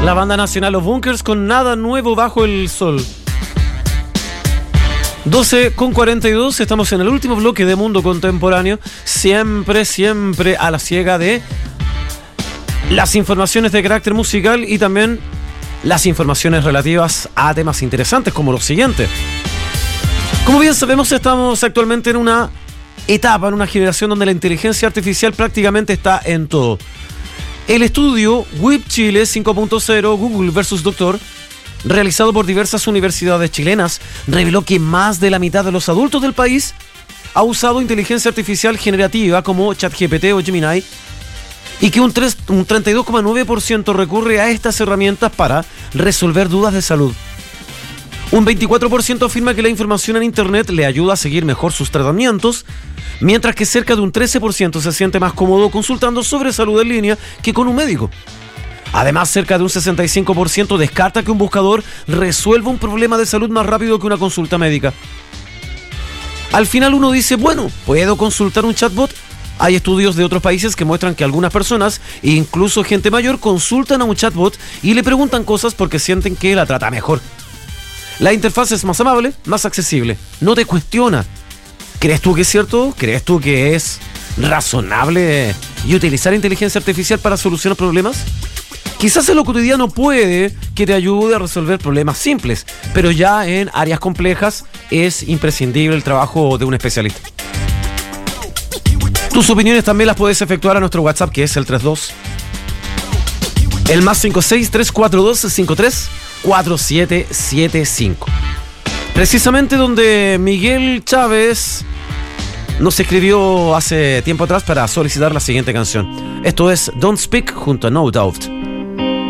La banda nacional Los Bunkers con Nada Nuevo Bajo el Sol. 12:42, estamos en el último bloque de Mundo Contemporáneo. Siempre a la ciega de las informaciones de carácter musical y también las informaciones relativas a temas interesantes como lo siguiente. Como bien sabemos, estamos actualmente en una etapa, en una generación donde la inteligencia artificial prácticamente está en todo. El estudio WIP Chile 5.0 Google vs. Doctor, realizado por diversas universidades chilenas, reveló que más de la mitad de los adultos del país ha usado inteligencia artificial generativa como ChatGPT o Gemini y que un 32,9% recurre a estas herramientas para resolver dudas de salud. Un 24% afirma que la información en Internet le ayuda a seguir mejor sus tratamientos, mientras que cerca de un 13% se siente más cómodo consultando sobre salud en línea que con un médico. Además, cerca de un 65% descarta que un buscador resuelva un problema de salud más rápido que una consulta médica. Al final uno dice, bueno, ¿puedo consultar un chatbot? Hay estudios de otros países que muestran que algunas personas, incluso gente mayor, consultan a un chatbot y le preguntan cosas porque sienten que la trata mejor. La interfaz es más amable, más accesible, no te cuestiona. ¿Crees tú que es cierto? ¿Crees tú que es razonable y utilizar inteligencia artificial para solucionar problemas? Quizás en lo cotidiano puede que te ayude a resolver problemas simples, pero ya en áreas complejas es imprescindible el trabajo de un especialista. Tus opiniones también las puedes efectuar a nuestro WhatsApp, que es el 32. El más 56342534775. Precisamente donde Miguel Chávez nos escribió hace tiempo atrás para solicitar la siguiente canción. Esto es Don't Speak junto a No Doubt.